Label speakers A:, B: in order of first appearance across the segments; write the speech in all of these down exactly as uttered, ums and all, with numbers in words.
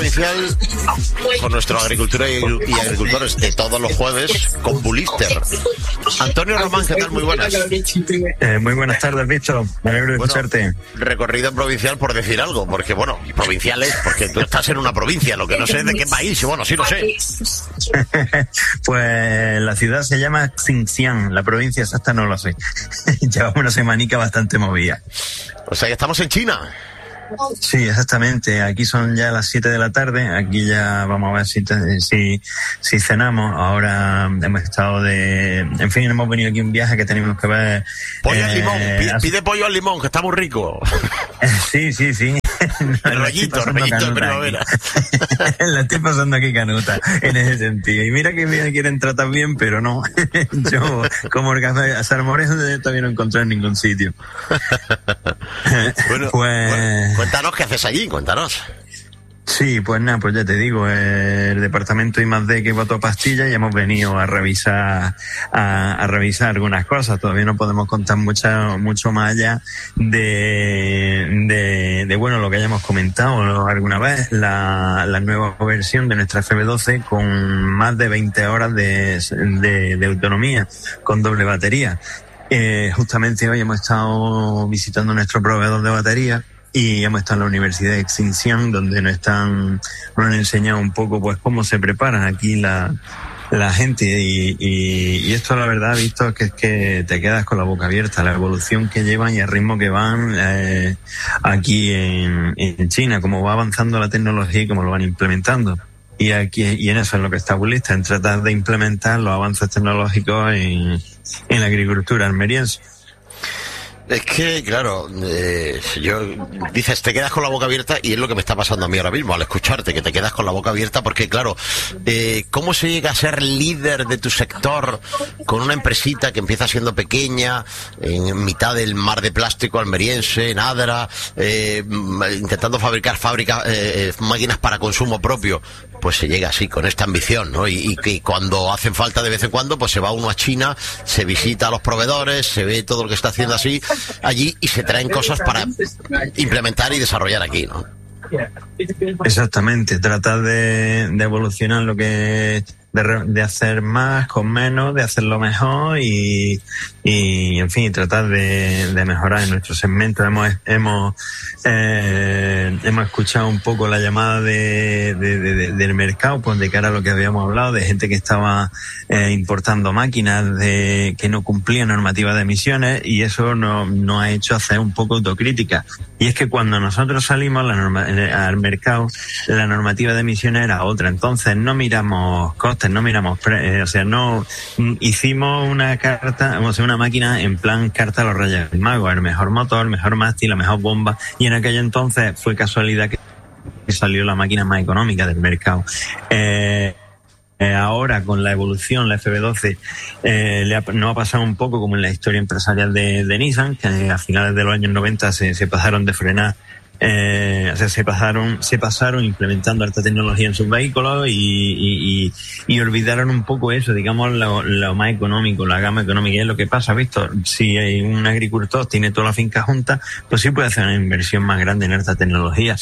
A: provincial con nuestro agricultura y, y agricultores de todos los jueves con Bulister. Antonio Román, ¿qué tal? Muy buenas.
B: Eh, muy buenas tardes, Víctor. Me alegro de bueno, escucharte.
A: Recorrido provincial por decir algo, porque bueno, provinciales, porque tú estás en una provincia, lo que no sé de qué país, bueno, sí lo sé.
B: Pues la ciudad se llama Xinjiang, la provincia exacta no lo sé. Llevamos una semanica bastante movida.
A: O sea que estamos en China.
B: Sí, exactamente. Aquí son ya las siete de la tarde. Aquí ya vamos a ver si, te, si, si cenamos. Ahora hemos estado de... En fin, hemos venido aquí un viaje que tenemos que ver...
A: Pollo eh, al limón. Pide, pide pollo al limón, que está muy rico.
B: Sí, sí, sí.
A: No, rollito, rollito de primavera.
B: La estoy pasando aquí canuta, en ese sentido. Y mira que me quieren tratar bien, pero no. Yo, como el café salmorejo, todavía no encontré en ningún sitio.
A: Bueno, pues... bueno, cuéntanos qué haces allí, cuéntanos.
B: Sí, pues nada, pues ya te digo, el departamento I más D que votó pastilla y hemos venido a revisar a, a revisar algunas cosas. Todavía no podemos contar mucho, mucho más allá de, de, de bueno, lo que hayamos comentado alguna vez, la, la nueva versión de nuestra F B doce con más de veinte horas de, de, de autonomía, con doble batería. Eh, justamente hoy hemos estado visitando nuestro proveedor de batería y hemos estado en la Universidad de Xinjiang, donde nos están, nos han enseñado un poco pues cómo se preparan aquí la, la gente y, y, y esto la verdad visto es que es que te quedas con la boca abierta, la evolución que llevan y el ritmo que van eh, aquí en, en China, cómo va avanzando la tecnología y cómo lo van implementando. Y aquí y en eso es lo que está Bulister, en tratar de implementar los avances tecnológicos en, en la agricultura almeriense.
A: Es que, claro, eh, yo dices, te quedas con la boca abierta y es lo que me está pasando a mí ahora mismo al escucharte, que te quedas con la boca abierta porque, claro, eh, ¿cómo se llega a ser líder de tu sector con una empresita que empieza siendo pequeña, en mitad del mar de plástico almeriense, en Adra, eh, intentando fabricar fábricas, eh, máquinas para consumo propio? Pues se llega así, con esta ambición, ¿no? Y, y que cuando hacen falta de vez en cuando, pues se va uno a China, se visita a los proveedores, se ve todo lo que está haciendo así allí y se traen cosas para implementar y desarrollar aquí, ¿no?
B: Exactamente, tratar de, de evolucionar lo que de, de hacer más con menos, de hacerlo mejor y, y en fin, tratar de, de mejorar en nuestro segmento. Hemos hemos eh, hemos escuchado un poco la llamada de, de, de, de del mercado, pues de cara a lo que habíamos hablado, de gente que estaba eh, importando máquinas de que no cumplían normativas de emisiones y eso nos no ha hecho hacer un poco autocrítica. Y es que cuando nosotros salimos la norma, al mercado, la normativa de emisiones era otra. Entonces no miramos costes, no miramos, pre, eh, o sea, no hicimos una carta, o sea, una máquina en plan carta a los Reyes Magos, el mejor motor, el mejor mástil, la mejor bomba, y en aquel entonces fue casualidad que salió la máquina más económica del mercado. Eh, Eh, ahora con la evolución, la F B doce eh, le ha, nos ha pasado un poco como en la historia empresarial de, de Nissan, que a finales de los años noventa se, se pasaron de frenar, eh, o sea, se pasaron, se pasaron implementando alta tecnología en sus vehículos y, y, y, y olvidaron un poco eso, digamos, lo, lo más económico, la gama económica. Y es lo que pasa, Víctor, si hay un agricultor tiene toda la finca junta, pues sí puede hacer una inversión más grande en alta tecnología,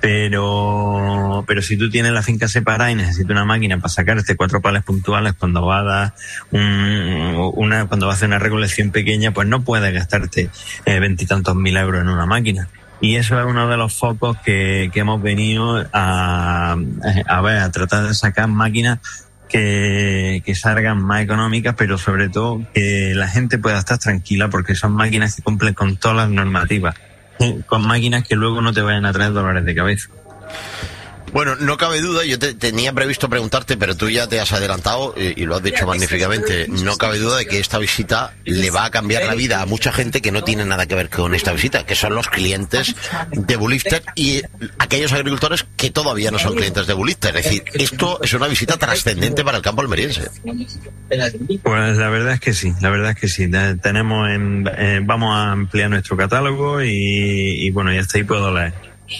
B: pero pero si tú tienes la finca separada y necesitas una máquina para sacarte cuatro pales puntuales cuando va a dar un, una, cuando va a hacer una recolección pequeña, pues no puedes gastarte veintitantos eh, mil euros en una máquina. Y eso es uno de los focos que, que hemos venido a, a ver, a tratar de sacar máquinas que, que salgan más económicas, pero sobre todo que la gente pueda estar tranquila porque son máquinas que cumplen con todas las normativas, con máquinas que luego no te vayan a traer dolores de cabeza.
A: Bueno, no cabe duda, yo te, tenía previsto preguntarte, pero tú ya te has adelantado y, y lo has dicho magníficamente. No cabe duda de que esta visita le va a cambiar la vida a mucha gente que no tiene nada que ver con esta visita, que son los clientes de Bulister y aquellos agricultores que todavía no son clientes de Bulister. Es decir, esto es una visita trascendente para el campo almeriense.
B: Pues la verdad es que sí, la verdad es que sí. Tenemos en, eh, vamos a ampliar nuestro catálogo y, y bueno, ya hasta ahí puedo leer.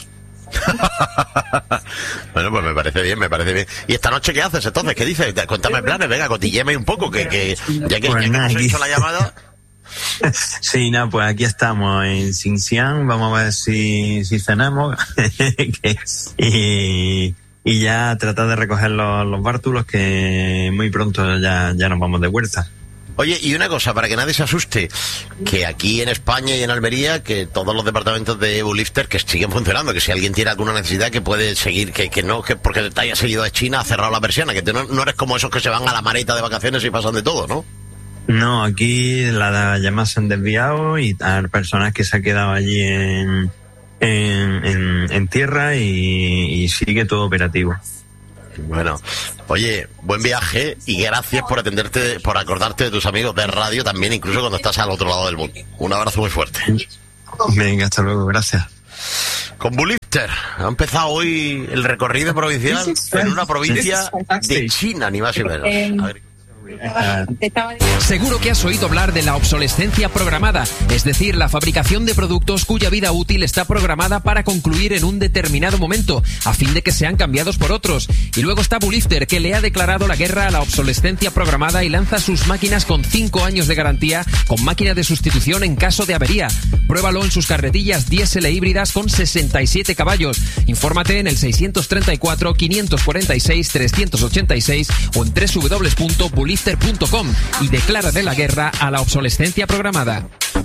A: Bueno, pues me parece bien, me parece bien. ¿Y esta noche qué haces entonces? ¿Qué dices? Cuéntame planes, venga, cotilleme un poco, que, que ya que,
B: pues
A: ya que
B: nada,
A: hemos hecho la llamada.
B: Sí, no, pues aquí estamos en Xinjiang, vamos a ver si, si cenamos y, y y ya tratar de recoger los, los bártulos, que muy pronto ya, ya nos vamos de vuelta.
A: Oye, y una cosa, para que nadie se asuste, que aquí en España y en Almería, que todos los departamentos de Ebulifter que siguen funcionando, que si alguien tiene alguna necesidad que puede seguir, que, que no, que porque te haya seguido de China, ha cerrado la persiana, que tú no, no eres como esos que se van a la mareta de vacaciones y pasan de todo, ¿no?
B: No, aquí las llamadas se han desviado y hay personas que se han quedado allí en, en, en, en tierra y, y sigue todo operativo.
A: Bueno, oye, buen viaje y gracias por atenderte, por acordarte de tus amigos de radio también, incluso cuando estás al otro lado del mundo. Un abrazo muy fuerte.
B: Venga, hasta luego, gracias.
A: Con Ebulifter ha empezado hoy el recorrido provincial en una provincia de China, ni más ni menos. A ver.
C: Seguro que has oído hablar de la obsolescencia programada, es decir, la fabricación de productos cuya vida útil está programada para concluir en un determinado momento, a fin de que sean cambiados por otros. Y luego está Ebulifter, que le ha declarado la guerra a la obsolescencia programada y lanza sus máquinas con cinco años de garantía, con máquina de sustitución en caso de avería. Pruébalo en sus carretillas diésel e híbridas con sesenta y siete caballos. Infórmate en el seiscientos treinta y cuatro, quinientos cuarenta y seis, trescientos ochenta y seis o en doble u doble u doble u punto bulifter punto com y declárale la guerra a la obsolescencia programada.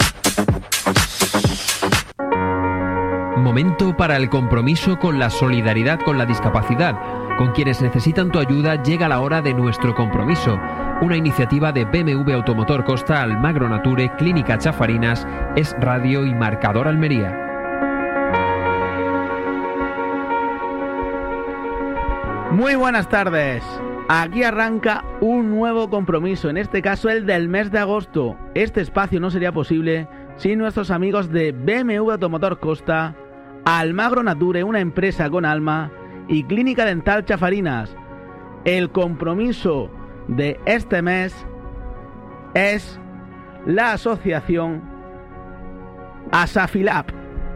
C: Momento para el compromiso con la solidaridad con la discapacidad. Con quienes necesitan tu ayuda llega la hora de nuestro compromiso. Una iniciativa de B M W Automotor Costa, Almagro Nature, Clínica Chafarinas, Es Radio y Marcador Almería.
D: Muy buenas tardes. Aquí arranca un nuevo compromiso, en este caso el del mes de agosto. Este espacio no sería posible sin nuestros amigos de B M W Automotor Costa, Almagro Nature, una empresa con alma, y Clínica Dental Chafarinas. El compromiso de este mes es la asociación Asafilab.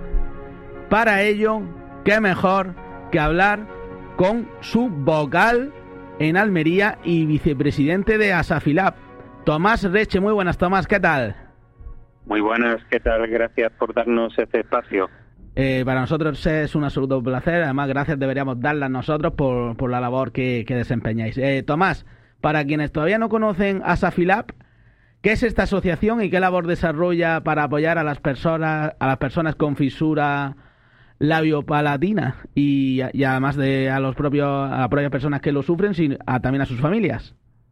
D: Para ello, qué mejor que hablar con su vocal en Almería y vicepresidente de Asafilab, Tomás Reche. Muy buenas, Tomás, ¿qué tal?
E: Muy buenas, ¿qué tal? Gracias por darnos este espacio.
D: Eh, para nosotros es un absoluto placer, además gracias deberíamos darlas nosotros por, por la labor que, que desempeñáis. Eh, Tomás, para quienes todavía no conocen Asafilab, ¿qué es esta asociación y qué labor desarrolla para apoyar a las personas, a las personas con fisura labiopalatina y, y además de a los propios a las propias personas que lo sufren, sino a, también a sus familias?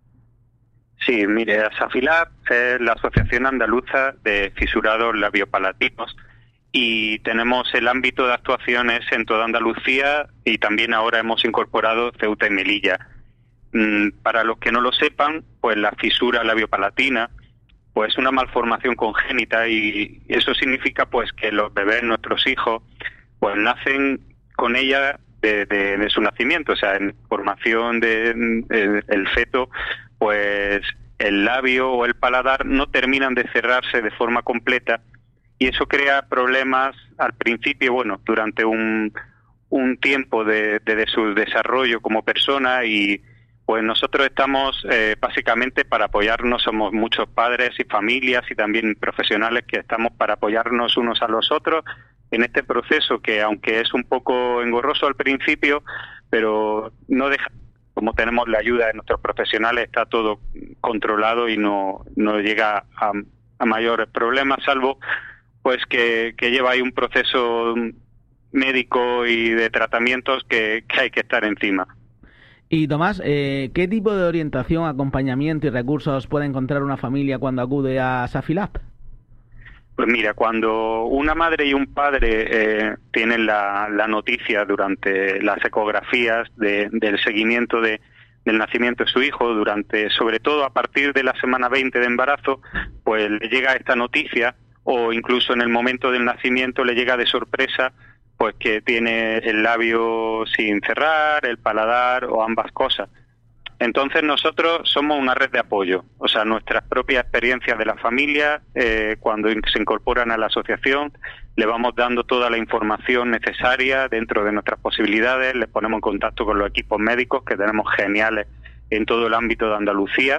E: Sí, mire, Asafilab es la Asociación Andaluza de Fisurados Labiopalatinos y tenemos el ámbito de actuaciones en toda Andalucía y también ahora hemos incorporado Ceuta y Melilla. Mm, para los que no lo sepan, pues la fisura labiopalatina pues es una malformación congénita y eso significa pues que los bebés, nuestros hijos, pues nacen con ella de, de, de su nacimiento, o sea, en formación de, de el feto, pues el labio o el paladar no terminan de cerrarse de forma completa y eso crea problemas al principio, bueno, durante un, un tiempo de, de, de su desarrollo como persona y pues nosotros estamos eh, básicamente para apoyarnos, somos muchos padres y familias y también profesionales que estamos para apoyarnos unos a los otros en este proceso que aunque es un poco engorroso al principio, pero no deja, como tenemos la ayuda de nuestros profesionales, está todo controlado y no, no llega a, a mayores problemas, salvo pues que, que lleva ahí un proceso médico y de tratamientos que, que hay que estar encima.
D: Y Tomás, eh, ¿qué tipo de orientación, acompañamiento y recursos puede encontrar una familia cuando acude a Asafilab?
E: Pues mira, cuando una madre y un padre eh, tienen la, la noticia durante las ecografías de, del seguimiento de, del nacimiento de su hijo, durante, sobre todo a partir de la semana veinte de embarazo, pues le llega esta noticia o incluso en el momento del nacimiento le llega de sorpresa pues que tiene el labio sin cerrar, el paladar o ambas cosas. Entonces nosotros somos una red de apoyo, o sea, nuestras propias experiencias de la familia, eh, cuando se incorporan a la asociación, le vamos dando toda la información necesaria dentro de nuestras posibilidades, les ponemos en contacto con los equipos médicos que tenemos geniales en todo el ámbito de Andalucía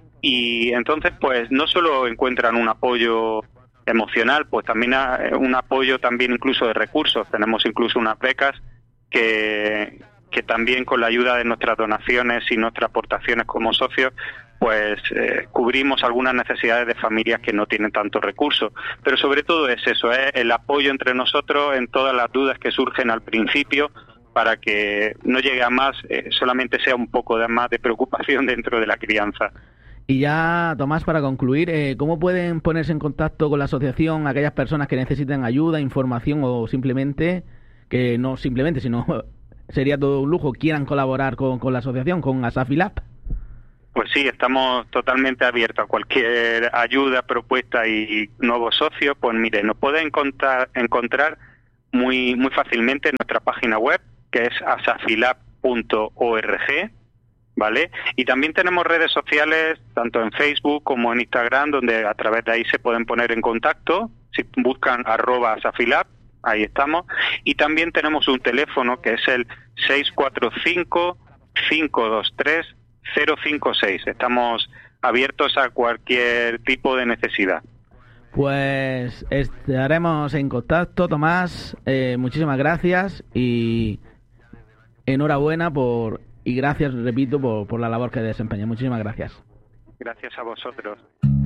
E: y entonces pues no solo encuentran un apoyo emocional, pues también un apoyo también incluso de recursos, tenemos incluso unas becas que que también con la ayuda de nuestras donaciones y nuestras aportaciones como socios, pues eh, cubrimos algunas necesidades de familias que no tienen tantos recursos. Pero sobre todo es eso, es el apoyo entre nosotros en todas las dudas que surgen al principio, para que no llegue a más, eh, solamente sea un poco de más de preocupación dentro de la crianza.
D: Y ya, Tomás, para concluir, eh, ¿cómo pueden ponerse en contacto con la asociación aquellas personas que necesiten ayuda, información o simplemente, que no simplemente, sino sería todo un lujo, quieran colaborar con, con la asociación, con Asafilab?
E: Pues sí, estamos totalmente abiertos a cualquier ayuda, propuesta y nuevos socios. Pues mire, nos pueden encontrar, encontrar muy, muy fácilmente en nuestra página web, que es asafilab punto org, ¿vale? Y también tenemos redes sociales, tanto en Facebook como en Instagram, donde a través de ahí se pueden poner en contacto. Si buscan arroba asafilab, ahí estamos. Y también tenemos un teléfono que es el seis cuatro cinco, cinco dos tres, cero cinco seis. Estamos abiertos a cualquier tipo de necesidad.
D: Pues estaremos en contacto, Tomás. Eh, muchísimas gracias y enhorabuena por y gracias, repito, por, por la labor que desempeña. Muchísimas gracias.
E: Gracias a vosotros.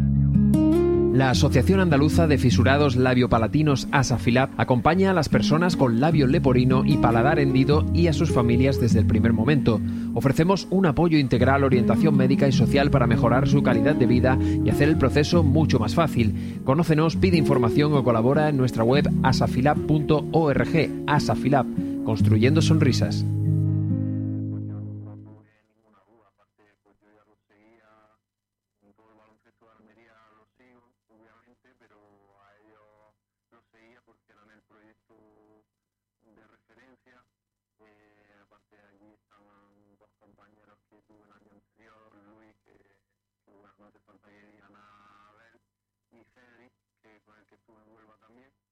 C: La Asociación Andaluza de Fisurados Labiopalatinos Asafilab acompaña a las personas con labio leporino y paladar hendido y a sus familias desde el primer momento. Ofrecemos un apoyo integral, orientación médica y social para mejorar su calidad de vida y hacer el proceso mucho más fácil. Conócenos, pide información o colabora en nuestra web asafilab punto org. Asafilab, construyendo sonrisas.
B: No te falta que digan a Abel y Cedric, que con el que estuve en Huelva también.